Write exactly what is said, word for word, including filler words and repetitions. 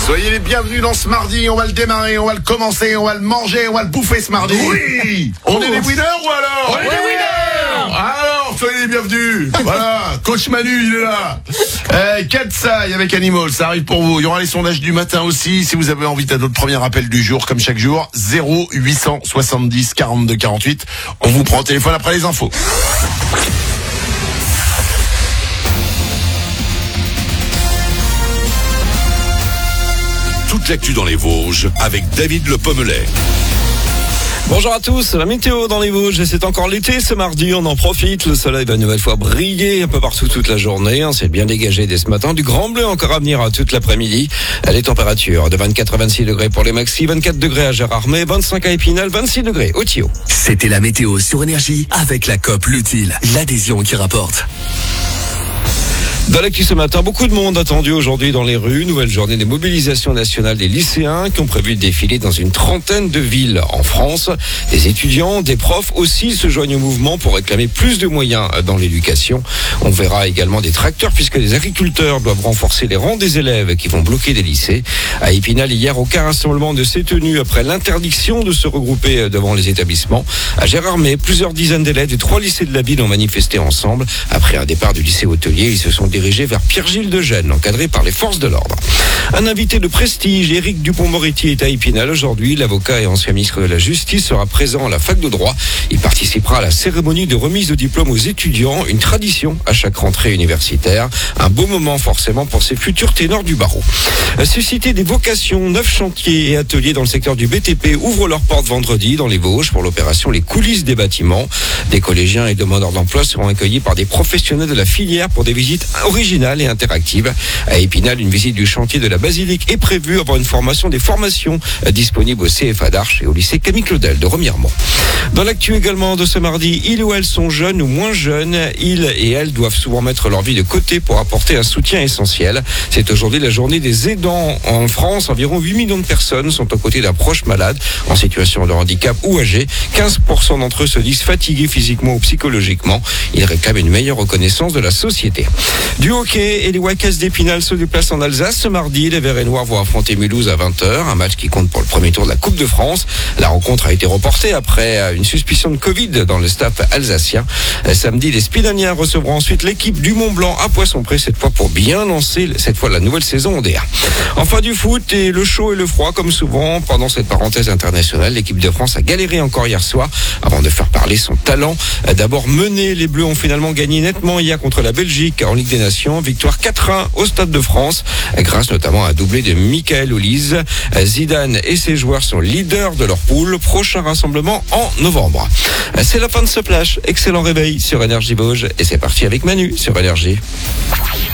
Soyez les bienvenus dans ce mardi, on va le démarrer, on va le commencer, on va le manger, on va le bouffer ce mardi. Oui. On est les winners ou alors? On est les winners. Alors, soyez les bienvenus. Voilà, Coach Manu, il est là. Euh, Katsai avec Animal, ça arrive pour vous. Il y aura les sondages du matin aussi. Si vous avez envie d'un autre premier appel du jour, comme chaque jour, zéro huit cent soixante-dix quarante-deux quarante-huit. On vous prend au téléphone après les infos. Toute l'actu dans les Vosges avec David Le Pommelet. Bonjour à tous, la météo dans les Vosges, c'est encore l'été ce mardi, on en profite, le soleil va une nouvelle fois briller un peu partout toute la journée, on s'est bien dégagé dès ce matin, du grand bleu encore à venir toute l'après-midi, les températures de vingt-quatre à vingt-six degrés pour les maxi, vingt-quatre degrés à Gérardmer, vingt-cinq à Épinal, vingt-six degrés au Thio. C'était la météo sur Énergie avec la COP L'Utile, l'adhésion qui rapporte. Dans l'actu ce matin, beaucoup de monde attendu aujourd'hui dans les rues. Nouvelle journée des mobilisations nationales des lycéens qui ont prévu de défiler dans une trentaine de villes en France. Des étudiants, des profs aussi se joignent au mouvement pour réclamer plus de moyens dans l'éducation. On verra également des tracteurs puisque les agriculteurs doivent renforcer les rangs des élèves qui vont bloquer des lycées. À Épinal, hier, aucun rassemblement ne s'est tenu après l'interdiction de se regrouper devant les établissements. À Gérardmer, plusieurs dizaines d'élèves des trois lycées de la ville ont manifesté ensemble. Après un départ du lycée hôtelier, ils se sont dirigé vers Pierre-Gilles de Gênes, encadré par les forces de l'ordre. Un invité de prestige, Éric Dupond-Moretti, est à Épinal aujourd'hui. L'avocat et ancien ministre de la Justice sera présent à la fac de droit. Il participera à la cérémonie de remise de diplôme aux étudiants, une tradition à chaque rentrée universitaire. Un beau moment forcément pour ces futurs ténors du barreau. Susciter des vocations, neuf chantiers et ateliers dans le secteur du B T P ouvrent leurs portes vendredi dans les Vosges pour l'opération Les coulisses des bâtiments. Des collégiens et demandeurs d'emploi seront accueillis par des professionnels de la filière pour des visites originale et interactive. À Épinal, une visite du chantier de la basilique est prévue avant une formation des formations disponibles au C F A d'Arches et au lycée Camille Claudel de Remiremont. Dans l'actu également de ce mardi, ils ou elles sont jeunes ou moins jeunes. Ils et elles doivent souvent mettre leur vie de côté pour apporter un soutien essentiel. C'est aujourd'hui la journée des aidants. En France, environ huit millions de personnes sont aux côtés d'un proche malade en situation de handicap ou âgé. quinze pour cent d'entre eux se disent fatigués physiquement ou psychologiquement. Ils réclament une meilleure reconnaissance de la société. Du hockey et les Wildcats d'Épinal se déplacent en Alsace ce mardi. Les Verts et Noirs vont affronter Mulhouse à vingt heures, un match qui compte pour le premier tour de la Coupe de France. La rencontre a été reportée après une suspicion de Covid dans le staff alsacien. Samedi, les Spilaniens recevront ensuite l'équipe du Mont-Blanc à Poisson-Pré, cette fois pour bien lancer cette fois la nouvelle saison en D un. Enfin du foot et le chaud et le froid comme souvent pendant cette parenthèse internationale. L'équipe de France a galéré encore hier soir avant de faire parler son talent. D'abord mené, les Bleus ont finalement gagné nettement hier contre la Belgique en Ligue des Nations. Victoire quatre un au Stade de France, grâce notamment à un doublé de Michael Olise. Zidane et ses joueurs sont leaders de leur poule. Prochain rassemblement en novembre. C'est la fin de ce flash. Excellent réveil sur Énergie Vosges et c'est parti avec Manu sur Énergie.